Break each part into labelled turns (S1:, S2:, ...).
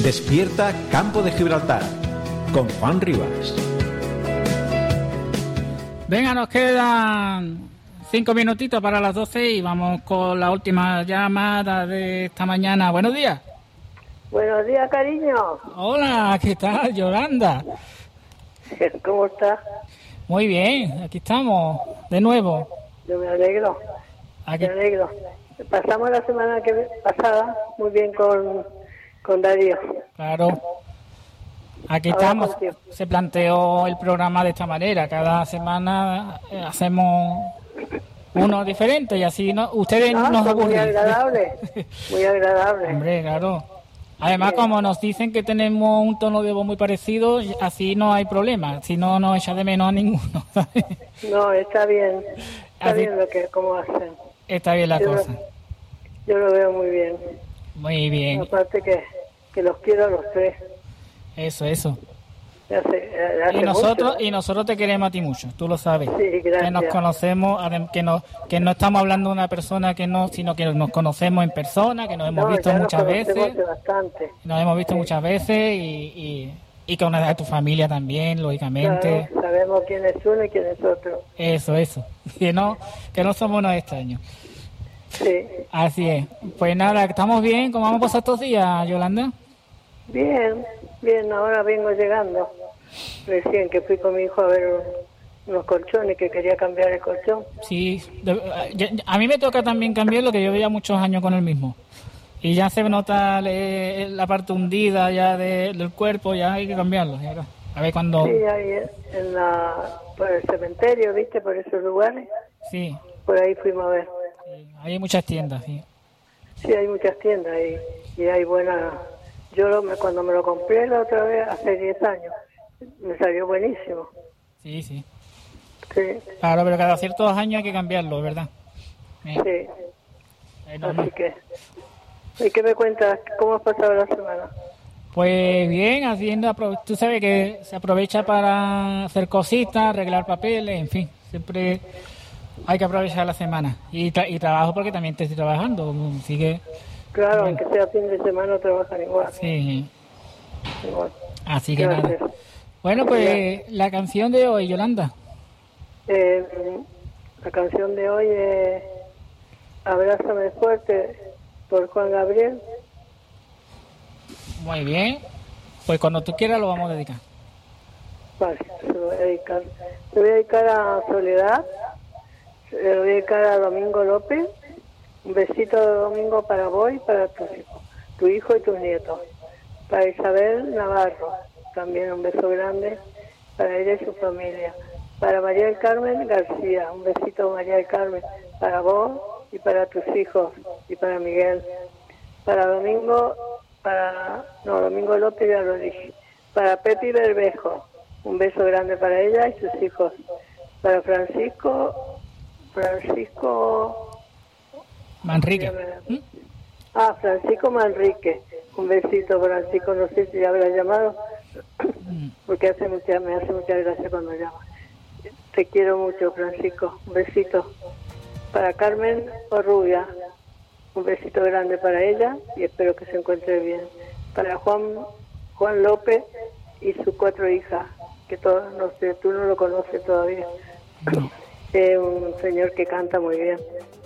S1: Despierta Campo de Gibraltar con Juan Rivas.
S2: Venga, nos quedan 5 minutitos para las 12 y vamos con la última llamada de esta mañana. Buenos días.
S3: Buenos días, cariño.
S2: Hola, ¿qué tal, Yolanda?
S3: ¿Cómo estás?
S2: Muy bien, aquí estamos, de nuevo.
S3: Yo me alegro. Me alegro. Pasamos la semana pasada muy bien con Darío.
S2: Claro. Aquí estamos. Se planteó el programa de esta manera. Cada semana hacemos uno diferente y así ustedes nos aburren.
S3: Muy agradable. Muy agradable.
S2: Hombre, claro. Además, como nos dicen que tenemos un tono de voz muy parecido, así no hay problema. Si no, nos echa de menos a ninguno.
S3: No, está bien. Está
S2: así,
S3: bien cómo hacen.
S2: Está bien la cosa.
S3: Yo lo veo muy bien.
S2: Muy bien.
S3: Aparte que los quiero a los tres.
S2: Eso.
S3: Hace
S2: nosotros
S3: mucho, ¿no?
S2: Y nosotros te queremos a ti mucho, tú lo sabes.
S3: Sí, gracias.
S2: Que nos conocemos, que no estamos hablando de una persona sino que nos conocemos en persona, que nos hemos visto muchas veces.
S3: Bastante.
S2: Nos hemos visto muchas veces y con tu familia también, lógicamente.
S3: Claro, sabemos quién es uno y quién es otro.
S2: Eso. Que no somos unos extraños.
S3: Sí.
S2: Así es. Pues nada, ¿estamos bien? ¿Cómo vamos a pasar estos días, Yolanda?
S3: Bien, ahora vengo llegando. Recién que fui con mi hijo a ver unos colchones, que quería cambiar el colchón.
S2: Sí, a mí me toca también cambiarlo, que yo veía muchos años con el mismo. Y ya se nota la parte hundida ya del cuerpo, ya hay que cambiarlo. A ver cuando...
S3: Sí, ahí por el cementerio, ¿viste? Por esos lugares.
S2: Sí.
S3: Por ahí fuimos a ver.
S2: Sí, hay muchas tiendas, sí.
S3: Sí, hay muchas tiendas y hay buenas... Yo cuando me lo compré la otra vez, hace 10 años, me salió buenísimo.
S2: Sí.
S3: Sí.
S2: Claro, pero cada ciertos años hay que cambiarlo, ¿verdad?
S3: Sí. Así que... ¿Y qué me cuentas? ¿Cómo has pasado la semana?
S2: Pues bien, tú sabes que se aprovecha para hacer cositas, arreglar papeles, en fin, siempre hay que aprovechar la semana. Y trabajo porque también te estoy trabajando, así que...
S3: Claro,
S2: bueno.
S3: aunque sea fin de semana trabajan igual.
S2: Sí.
S3: Igual.
S2: Así que
S3: gracias.
S2: nada. Bueno, pues la canción de hoy, Yolanda.
S3: La canción de hoy es Abrázame fuerte por Juan Gabriel.
S2: Muy bien. Pues cuando tú quieras lo vamos a dedicar.
S3: Vale, se lo voy a dedicar. Le voy a dedicar a Soledad, le voy a dedicar a Domingo López. Un besito de Domingo para vos y para tu hijo y tus nietos. Para Isabel Navarro, también un beso grande para ella y su familia. Para María del Carmen García, un besito María del Carmen para vos y para tus hijos y para Miguel. Para Domingo López ya lo dije. Para Pepi Bermejo, un beso grande para ella y sus hijos. Para Francisco
S2: Manrique.
S3: Francisco Manrique. Un besito, Francisco, no sé si ya habrá llamado, porque me hace mucha gracia cuando llama. Te quiero mucho, Francisco. Un besito. Para Carmen Orrubia, un besito grande para ella y espero que se encuentre bien. Para Juan López y sus 4 hijas, que no sé, tú no lo conoces todavía.
S2: No.
S3: Es un señor que canta muy bien.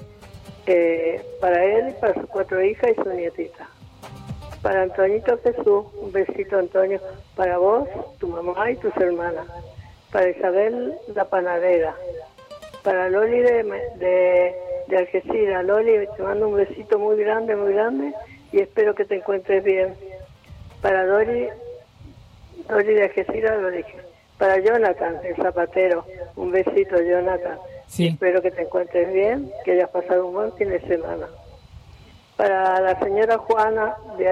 S3: Para él, para sus 4 hijas y su nietita. Para Antoñito Jesús, un besito, Antonio, para vos, tu mamá y tus hermanas. Para Isabel la panadera. Para Loli de Algeciras. Loli, te mando un besito muy grande y espero que te encuentres bien. Para Dori de Algeciras lo dije. Para Jonathan, el zapatero, un besito, Jonathan.
S2: Sí.
S3: Espero que te encuentres bien, que hayas pasado un buen fin de semana. Para la señora Juana, de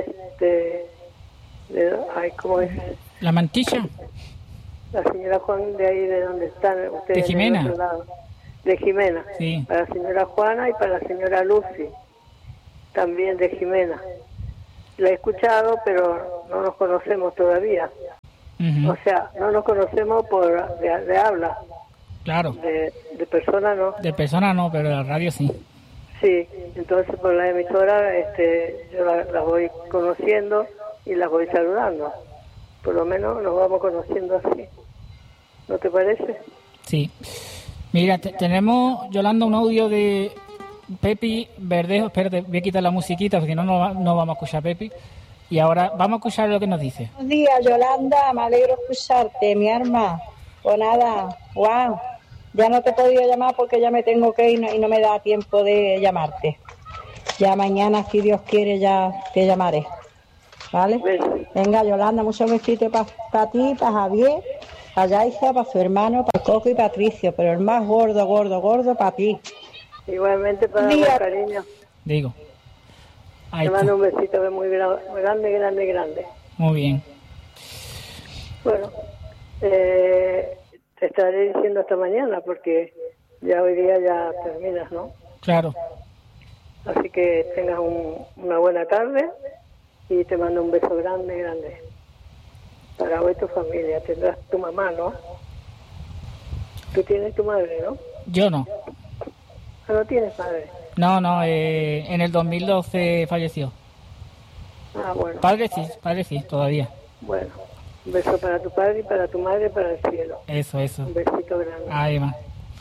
S3: ahí ¿cómo es?
S2: ¿La Mantilla?
S3: La señora Juan, de ahí de donde están ustedes.
S2: ¿De Jimena?
S3: Del otro lado. De Jimena.
S2: Sí.
S3: Para la señora Juana y para la señora Lucy, también de Jimena. La he escuchado, pero no nos conocemos todavía.
S2: Uh-huh.
S3: O sea, no nos conocemos de habla.
S2: Claro.
S3: De persona no.
S2: De persona no, pero de la radio sí.
S3: Sí, entonces por la emisora yo la voy conociendo y las voy saludando. Por lo menos nos vamos conociendo así. ¿No te parece?
S2: Sí. Mira, tenemos, Yolanda, un audio de Pepi Verdejo. Espérate, voy a quitar la musiquita porque no vamos a escuchar a Pepi. Y ahora vamos a escuchar lo que nos dice.
S4: Buenos días, Yolanda, me alegro escucharte, mi arma. Pues nada, wow, ya no te he podido llamar porque ya me tengo que ir y no me da tiempo de llamarte. Ya mañana, si Dios quiere, ya te llamaré. ¿Vale? Venga, Yolanda, muchos besitos para ti, para Javier, para Yaisa, para su hermano, para Coco y Patricio, pero el más gordo para ti.
S3: Igualmente para vos, cariño.
S2: Digo.
S3: Te mando un besito muy grande.
S2: Muy bien.
S3: Bueno, te estaré diciendo hasta mañana porque ya hoy día ya terminas, ¿no?
S2: Claro.
S3: Así que tengas una buena tarde y te mando un beso grande. Para vos y tu familia. Tendrás tu mamá, ¿no? Tú tienes tu madre, ¿no?
S2: Yo no.
S3: ¿No tienes madre?
S2: No, en el 2012 falleció.
S3: Ah, bueno.
S2: Padre sí, todavía.
S3: Bueno, un beso para tu padre y para tu madre, para el cielo.
S2: Eso.
S3: Un besito grande.
S2: Ahí va.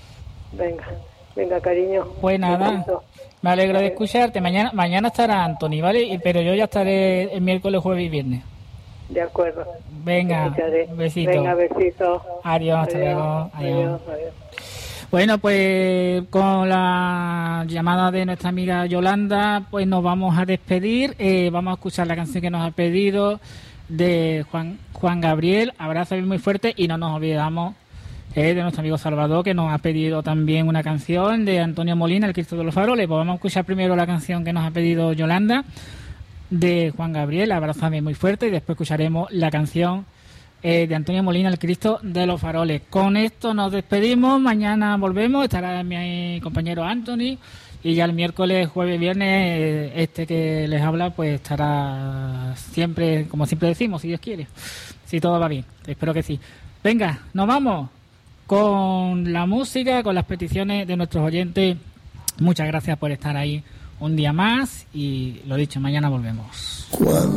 S3: Venga, cariño.
S2: Pues nada, me alegro de escucharte. Mañana estará Anthony, ¿vale? Pero yo ya estaré el miércoles, jueves y viernes.
S3: De acuerdo.
S2: Venga, besito.
S3: Venga, besito.
S2: Adiós, hasta luego. Adiós. Bueno, pues con la llamada de nuestra amiga Yolanda, pues nos vamos a despedir. Vamos a escuchar la canción que nos ha pedido de Juan Gabriel, Abrazo muy fuerte, y no nos olvidamos de nuestro amigo Salvador, que nos ha pedido también una canción de Antonio Molina, El Cristo de los Faroles. Pues vamos a escuchar primero la canción que nos ha pedido Yolanda de Juan Gabriel, Abrázame muy fuerte, y después escucharemos la canción de Antonio Molina, El Cristo de los Faroles. Con esto nos despedimos, mañana volvemos, estará mi compañero Anthony, y ya el miércoles, jueves, viernes, este que les habla pues estará siempre, como siempre decimos, si Dios quiere, si todo va bien, espero que sí. Venga, nos vamos con la música, con las peticiones de nuestros oyentes. Muchas gracias por estar ahí un día más, y lo dicho, mañana volvemos.